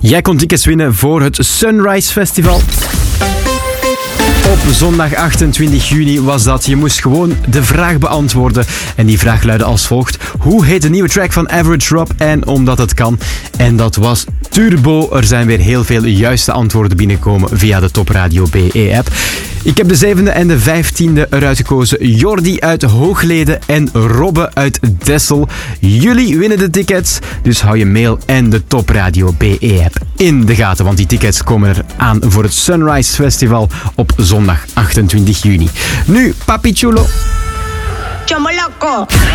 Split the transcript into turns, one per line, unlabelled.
Jij kon tickets winnen voor het Sunrise Festival. Op zondag 28 juni was dat. Je moest gewoon de vraag beantwoorden. En die vraag luidde als volgt. Hoe heet de nieuwe track van Average Rob en Omdat het kan? En dat was Turbo. Er zijn weer heel veel juiste antwoorden binnengekomen via de Top Radio BE-app. Ik heb de 7e en de 15e eruit gekozen. Jordi uit Hoogleden en Robbe uit Dessel. Jullie winnen de tickets. Dus hou je mail en de Top Radio BE-app in de gaten. Want die tickets komen er aan voor het Sunrise Festival op zondag 28 juni. Nu, Papi Chulo.
Chomoloco.